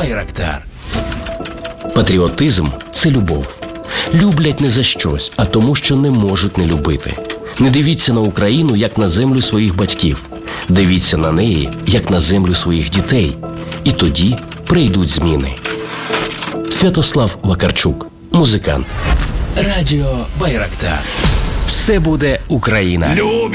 Байрактар. Патріотизм – це любов. Люблять не за щось, а тому, що не можуть не любити. Не дивіться на Україну, як на землю своїх батьків. Дивіться на неї, як на землю своїх дітей. І тоді прийдуть зміни. Святослав Вакарчук, музикант. Радіо Байрактар. Все буде Україна.